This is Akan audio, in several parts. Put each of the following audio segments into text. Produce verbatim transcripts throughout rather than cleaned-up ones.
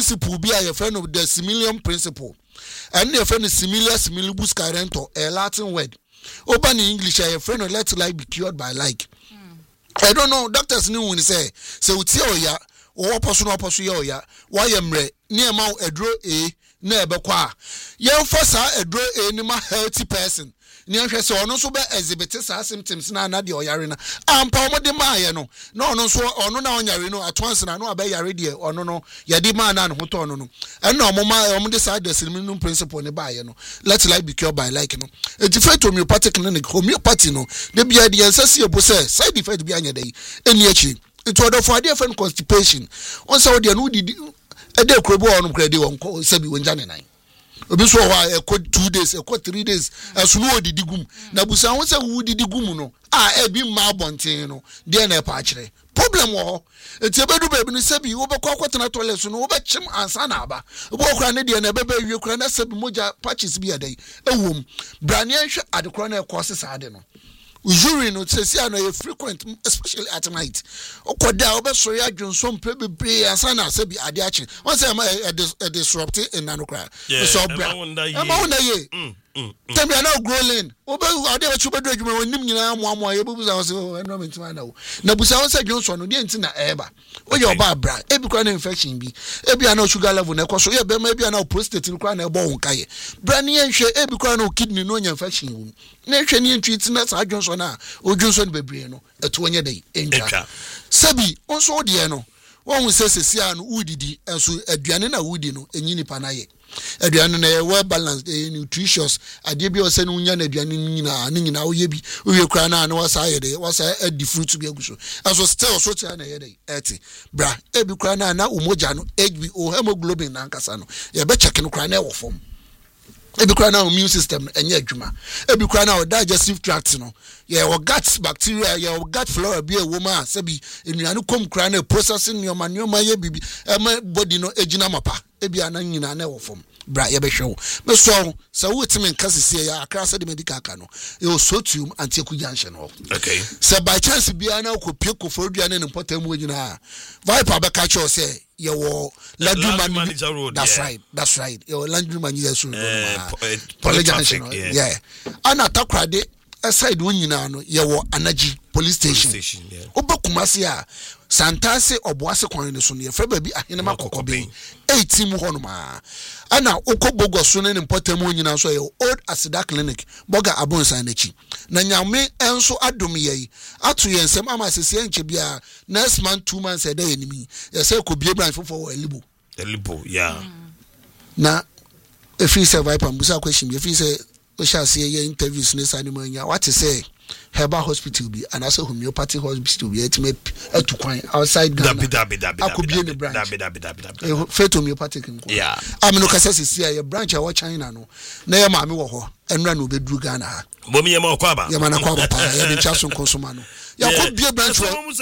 principle be a friend of the similium principle. And your friend is similar similibus carento, a Latin word. Open in English, a friend of let like be cured by like. Mm. I don't know, doctors knew when they say, so it's ya, or personal person ya, why am re, near mount a draw a, never qua. Young first a draw a nima healthy person. Nianhwe se ono so be exhibit sa symptoms na na de oyare na ampa mo de maaye no na ono so ono na onyare no atwanse na no abe yare de ono no ye de ma na no hoto ono no en na omo ma omo de side the minimum principle ne baaye no let like be cured by like no a different homeopathic clinic homeopathy no de bia de ensase ebo se side effect bia anya dey eni achi it order for dey friend constipation on say de no didi e de krobo ono krede won ko sabi wonja ne nan obi so wa e ko two days e ko three days aso no odidi gum na busa won say wo didi gum no a e bi ma bonten no de na e pa kire problem wo eti ebedu be bi no sabi wo be kwa kwatena toilet so no wo be chim ansa na aba wo kura ne de na be be wie kura na sabi moja patches bi adai ewom brane ahwe adekora na e ko sesa ade no urine no say say no frequent especially at night okoda obeso ya dwonso mpe bebre ansa na sabi ade achi won say a disrupt in nanokra so bra ama wona ye tell na growing obe ade achi bedu adwuma wonim nyina amoamo ye bubuza won say environment man na wo na busa won say dwonso no de nti na eba oye oba bra ebi kwa na infection bi ebi na sugar level na ekoso ye be ma ebi na prostate no kwa na ebo won kaye bra ne yenhwe ebi kwa na kidney no nya infection wo na hwe ne ntwi na sa dwonso na odwonso no bebre no eto onye dey enja sabi onso de no won hu sesesi no udidi enso aduane na wudi no enyini pa na ye aduane na well balanced nutritious ade bi o se no nya na aduane nyina ne nyina wo ye bi wo ye kra na na wasa ye dey wasa edi fruit bi aguso enso still so tia na ye dey eti bra e bi kra na na umoja no H B O hemoglobin na nkasa no ye be check no kra na e wo form ebi kura na immune system enye adwuma ebi kura na digestive tract no ye wo gut bacteria ye wo gut flora bi e wo ma sabi enuanu kom kura na processing nyoma nyoma ye bibi e body no ejina mapa ebi ana nyina na wo fom bra ye be hwe me so so wetime nkasese ya akra se de medical aka no e o sotium antieku junction ho okay so by chance bi ana ko pie ko fodua na ne potamu nyina viper be ka cho say ye wo landman manager road that's yeah. right that's right ye wo landman manager road uh, polygon yeah ana takrade aside won nyina no ye wo anaji police station, police station yeah. Obakumasi a santase oboase kwan ne so ne fe ba bi ahene makokobe eighteen mu hono ma ana okobogo so ne potamu nyina so ye old asida clinic boga abonsan nachi na nyame enso adom ye ato ye nsem ama sese enche bia next month two months e dey enimi ye say ko bie branch for elibo elibo yeah mm. Na if you say viper busa question if you say we shall see your interviews ne sanimo nya what to say Herbal hospital be and also homeopathic hospital be it me to kwan outside Ghana akobie ne branch faith homeopathic yeah am no kasa sisi ya branch a China no na ya maame wo ho enra no bedru Ghana ha bomi ye ma kwa ba ye ma na kwa ba pa ya de chaso konsoma no ya kobie branch wo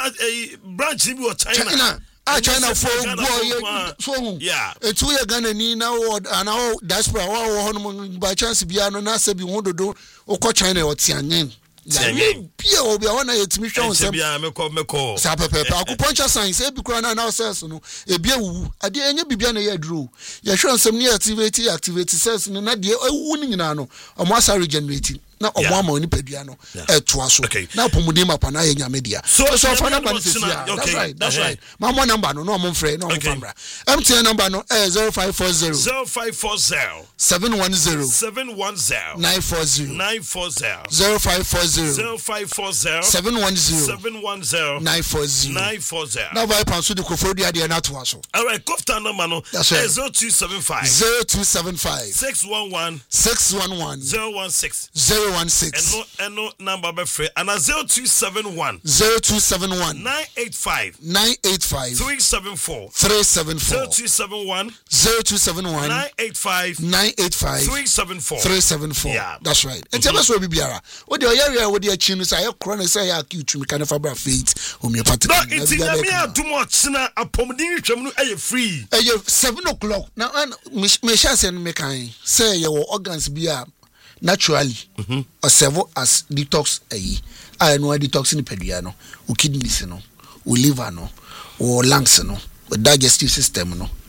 branch bi wo China ah China for go so yeah etu ye Ghana ni na wo ana diaspora wo ho no by chance bia no na sabi ho dodo okọ China o tianyen ya bia o bia wana yetimi hwe onsem bia meko meko sa pepe acupuncture science e bi kura na na cells no e bia wu ade enye bibia na ye duro ye hwe onsem ni activate activate cells no na de ewu ni nyina no o mo asa regenerating na omo ama ni padua no eto aso na pomudi mapa na ye nyame dia so so fa number no sisi that's right that's right my mo number no no mo frɛ no mo famra M T N number no eh zero five four zero zero five four zero seven one zero seven one zero nine four zero nine four zero zero five four zero zero five four zero seven one zero seven one zero nine four zero nine four zero na vai panso de kofodi ade na to aso all right kofta number no eh zero two seven five zero two seven five six one one six one one zero one six zero one six and no and no number be free and zero two seven one zero two seven one nine eight five nine eight five three seven four three seven four zero two seven one zero two seven one nine eight five nine eight five three seven four three seven four yeah that's right and tell us what be biara what the area what the chin say corona say acute me kind of fabra faith homeopathic no it's in me too much na apomdin hwam no eh free eh seven o'clock now me sha say me kan say your organs bia naturally mhm or serve as detox eh I know detox ni pedua no o kidneys no o liver no o lungs no o digestive system no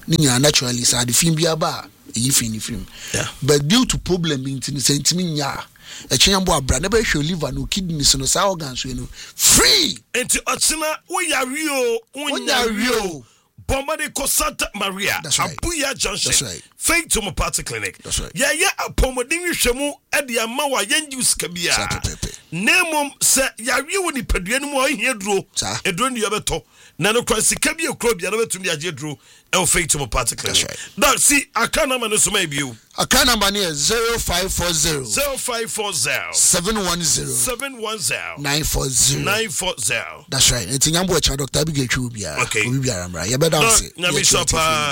ninya naturally sa the film bia ba e fin film yeah but due to problem in tin sentimi nya e chenyambo abra na be hwe liver no kidneys no sa organs we no free enti otsena wo yare o wonya rio Bomade ko Santa Maria Abuya Junction right. Faith Homeopathic Clinic. That's right. Yeah, yeah, apomodin hwemu e de amawa yenjus kabia. Nemom se yare woni padua no mo ahia duro. Eduro ne yobeto. Na no kwan sika bi ekro bia no betumi age duro e Faith Homeopathic Clinic. That see akana ma no so maybe you. Akana number near zero five four zero zero five four zero seven one zero seven one zero nine four zero nine four zero. That's right. It's Nyambo Echa Doctor Abigail Chubia. Okay. Obi biara mra. Ye beda No,